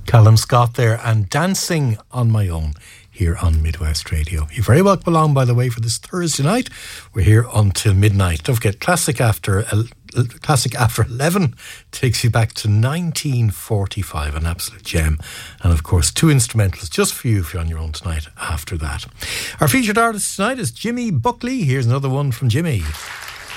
Callum Scott there, and Dancing on My Own here on Midwest Radio. You're very welcome along, by the way, for this Thursday night. We're here until midnight. Don't forget, Classic After 11 takes you back to 1945, an absolute gem. And of course, 2 instrumentals just for you if you're on your own tonight after that. Our featured artist tonight is Jimmy Buckley. Here's another one from Jimmy.